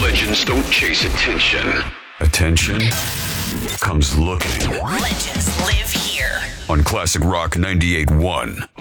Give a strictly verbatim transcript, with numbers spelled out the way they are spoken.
Legends don't chase attention. Attention comes looking. Legends live here. On Classic Rock ninety-eight point one.